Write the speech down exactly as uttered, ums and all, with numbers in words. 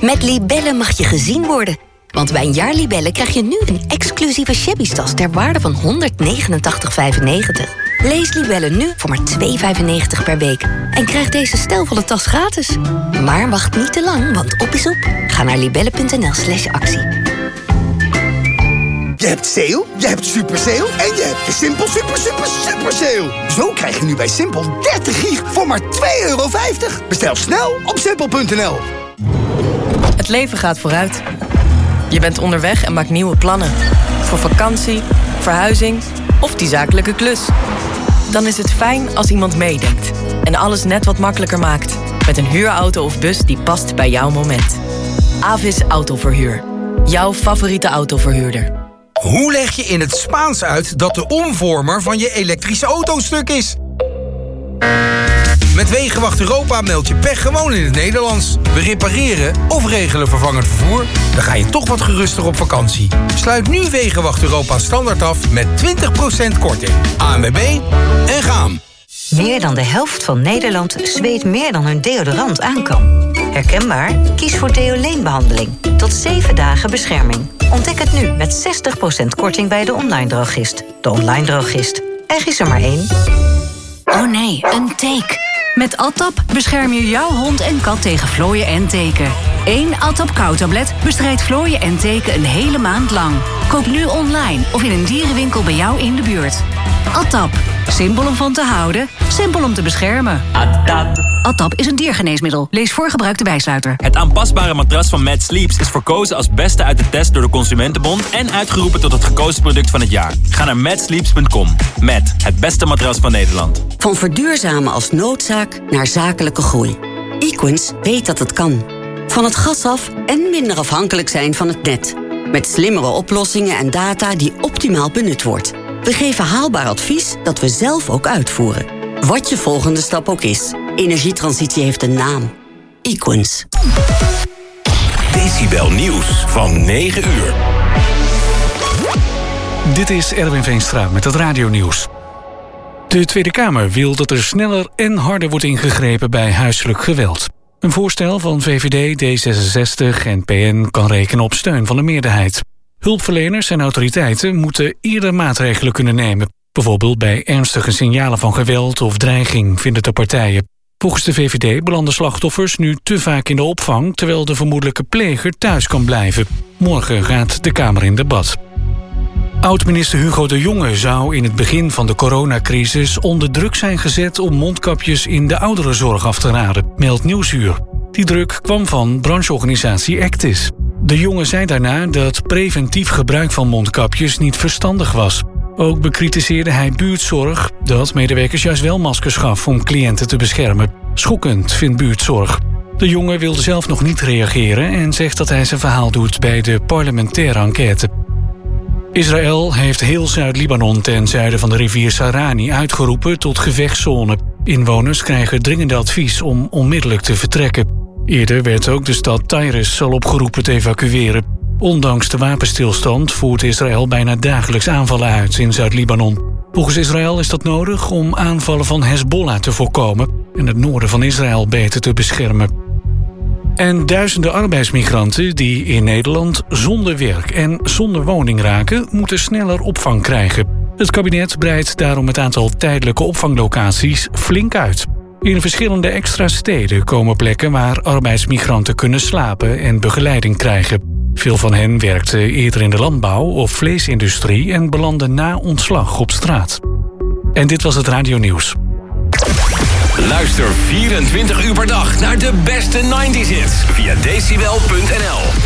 Met Libellen mag je gezien worden. Want bij een jaar Libellen krijg je nu een exclusieve shabby-tas ter waarde van honderdnegenentachtig vijfennegentig. Lees Libellen nu voor maar twee vijfennegentig per week. En krijg deze stijlvolle tas gratis. Maar wacht niet te lang, want op is op. Ga naar libellen.nl slash actie. Je hebt sale, je hebt super sale en je hebt de Simpel super super super sale. Zo krijg je nu bij Simpel dertig gig voor maar twee euro vijftig. Bestel snel op simpel punt n l. Het leven gaat vooruit. Je bent onderweg en maakt nieuwe plannen. Voor vakantie, verhuizing of die zakelijke klus. Dan is het fijn als iemand meedenkt. En alles net wat makkelijker maakt. Met een huurauto of bus die past bij jouw moment. Avis Autoverhuur. Jouw favoriete autoverhuurder. Hoe leg je in het Spaans uit dat de omvormer van je elektrische auto stuk is? Met Wegenwacht Europa meld je pech gewoon in het Nederlands. We repareren of regelen vervangend vervoer. Dan ga je toch wat geruster op vakantie. Sluit nu Wegenwacht Europa standaard af met twintig procent korting. A N W B en gaan. Meer dan de helft van Nederland zweet meer dan hun deodorant aan kan. Herkenbaar? Kies voor Deoleen-behandeling. Tot zeven dagen bescherming. Ontdek het nu met zestig procent korting bij de online drogist. De online drogist. Er is er maar één. Oh nee, een teek. Met Atap bescherm je jouw hond en kat tegen vlooien en teken. Eén Atap kauwtablet bestrijdt vlooien en teken een hele maand lang. Koop nu online of in een dierenwinkel bij jou in de buurt. Atap. Simpel om van te houden, simpel om te beschermen. Atap. Atap is een diergeneesmiddel. Lees voor gebruik de bijsluiter. Het aanpasbare matras van Mad Sleeps is verkozen als beste uit de test door de Consumentenbond en uitgeroepen tot het gekozen product van het jaar. Ga naar mad sleeps punt com. Mad, het beste matras van Nederland. Van verduurzamen als noodzaak naar zakelijke groei. Equins weet dat het kan. Van het gas af en minder afhankelijk zijn van het net. Met slimmere oplossingen en data die optimaal benut wordt. We geven haalbaar advies dat we zelf ook uitvoeren. Wat je volgende stap ook is. Energietransitie heeft een naam. Equins. Decibel Nieuws van negen uur. Dit is Erwin Veenstra met het radionieuws. De Tweede Kamer wil dat er sneller en harder wordt ingegrepen bij huiselijk geweld. Een voorstel van V V D, D zesenzestig en P N kan rekenen op steun van de meerderheid. Hulpverleners en autoriteiten moeten eerder maatregelen kunnen nemen. Bijvoorbeeld bij ernstige signalen van geweld of dreiging, vinden de partijen. Volgens de V V D belanden slachtoffers nu te vaak in de opvang, terwijl de vermoedelijke pleger thuis kan blijven. Morgen gaat de Kamer in debat. Oud-minister Hugo de Jonge zou in het begin van de coronacrisis onder druk zijn gezet om mondkapjes in de ouderenzorg af te raden, meldt Nieuwsuur. Die druk kwam van brancheorganisatie Actis. De Jonge zei daarna dat preventief gebruik van mondkapjes niet verstandig was. Ook bekritiseerde hij buurtzorg dat medewerkers juist wel maskers gaf om cliënten te beschermen. Schokkend, vindt buurtzorg. De Jonge wilde zelf nog niet reageren en zegt dat hij zijn verhaal doet bij de parlementaire enquête. Israël heeft heel Zuid-Libanon ten zuiden van de rivier Sarani uitgeroepen tot gevechtszone. Inwoners krijgen dringend advies om onmiddellijk te vertrekken. Eerder werd ook de stad Tyrus al opgeroepen te evacueren. Ondanks de wapenstilstand voert Israël bijna dagelijks aanvallen uit in Zuid-Libanon. Volgens Israël is dat nodig om aanvallen van Hezbollah te voorkomen en het noorden van Israël beter te beschermen. En duizenden arbeidsmigranten die in Nederland zonder werk en zonder woning raken, moeten sneller opvang krijgen. Het kabinet breidt daarom het aantal tijdelijke opvanglocaties flink uit. In verschillende extra steden komen plekken waar arbeidsmigranten kunnen slapen en begeleiding krijgen. Veel van hen werkten eerder in de landbouw of vleesindustrie en belanden na ontslag op straat. En dit was het radionieuws. Luister vierentwintig uur per dag naar de beste negentig hits via decibel punt n l.